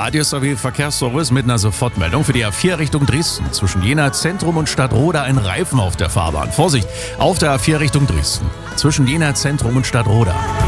Radio SRW Verkehrsservice mit einer Sofortmeldung für die A4 Richtung Dresden. Zwischen Jena Zentrum und Stadtroda ein Reifen auf der Fahrbahn. Vorsicht, auf der A4 Richtung Dresden. Zwischen Jena Zentrum und Stadtroda.